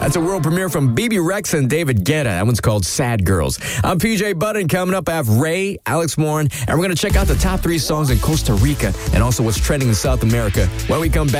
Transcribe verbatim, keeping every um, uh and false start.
That's a world premiere from B B Rexa and David Guetta. That one's called Sad Girls. I'm P J Button. Coming up, I have Ray, Alex Warren, and we're going to check out the top three songs in Costa Rica and also what's trending in South America when we come back.